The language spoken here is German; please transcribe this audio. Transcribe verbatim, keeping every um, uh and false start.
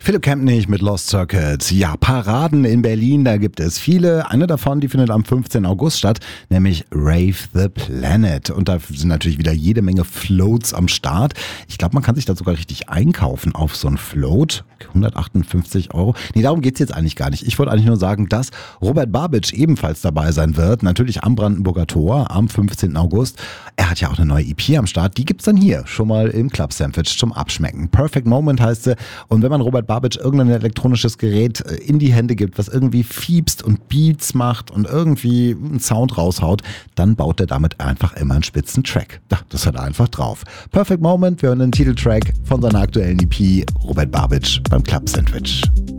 Philipp Kempnich mit Lost Circuit. Ja, Paraden in Berlin, da gibt es viele. Eine davon, die findet am fünfzehnten August statt, nämlich Rave the Planet. Und da sind natürlich wieder jede Menge Floats am Start. Ich glaube, man kann sich da sogar richtig einkaufen auf so ein Float. hundertachtundfünfzig Euro. Nee, darum geht's jetzt eigentlich gar nicht. Ich wollte eigentlich nur sagen, dass Robert Babic ebenfalls dabei sein wird. Natürlich am Brandenburger Tor am fünfzehnten August. Er hat ja auch eine neue E P am Start. Die gibt's dann hier schon mal im Club Sandwich zum Abschmecken. Perfect Moment heißt sie. Und wenn man Robert Babic irgendein elektronisches Gerät in die Hände gibt, was irgendwie fiepst und Beats macht und irgendwie einen Sound raushaut, dann baut er damit einfach immer einen spitzen Track. Das hat er einfach drauf. Perfect Moment, wir hören den Titeltrack von seiner aktuellen E P Robert Babic beim Club Sandwich.